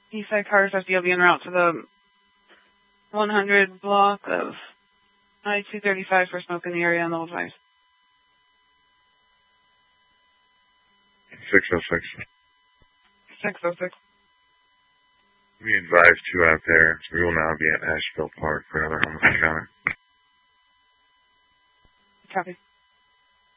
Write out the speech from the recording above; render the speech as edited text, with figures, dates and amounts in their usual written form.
Eastside Car Safety will be en route to the 100 block of I-235 for smoke in the area on the old vibes. 606. 606. We advise 2 out there. We will now be at Asheville Park for another homicide encounter. Copy.